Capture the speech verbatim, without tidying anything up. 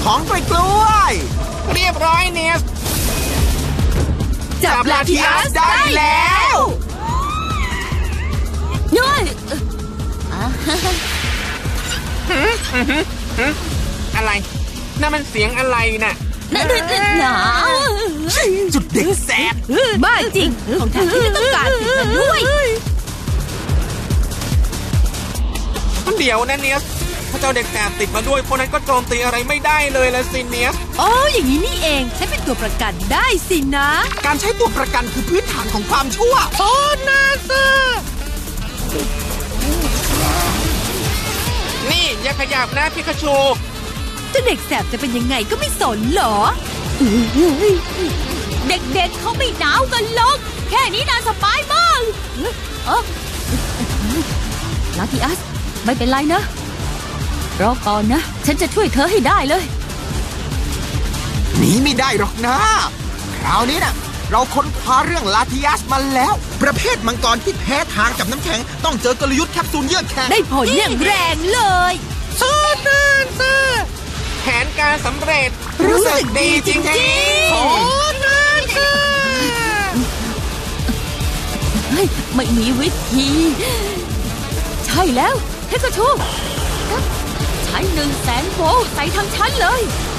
ของกล้วยเรียบร้อยเนสจับลาทิอัสได้แล้วน้อยอะไรนั่นมันเสียงอะไรน่ะหนาวจุดเด็กแสบบ้าจริงของแท้ที่ต้องการติดมาด้วยเดี๋ยวนะเนสถ้าเจ้าเด็กแสบติดมาด้วยพวกนั้นก็โจมตีอะไรไม่ได้เลยละสิเนสโอ้อย่างนี้นี่เองใช้เป็นตัวประกันได้สินะการใช้ตัวประกันคือพื้นฐานของความชั่วโอ้นาซานี่อย่าขยับนะพิคาชูเจ้าเด็กแสบจะเป็นยังไงก็ไม่สนหรอเด็กๆเขาไม่หนาวกันหรอกแค่นี้น่าสบายมากเออลาทิอัสไม่เป็นไรนะรอก่อนนะฉันจะช่วยเธอให้ได้เลยหนีไม่ได้หรอกนะคราวนี้นะเราค้นคว้าเรื่องลาทิอัสมาแล้วประเภทมังกรที่แพ้ทางกับน้ำแข็งต้องเจอกลยุทธ์แคปซูลเยือกแข็งได้ผลอย่างแรงเลยซูเปอร์เซอร์แผนการสำเร็จรู้สึกดีจริงๆโอ้นาซาไม่มีวิธีใช่แล้วเทคโชใช้หนึ่งแสนโวลต์ใส่ทางชั้นเลย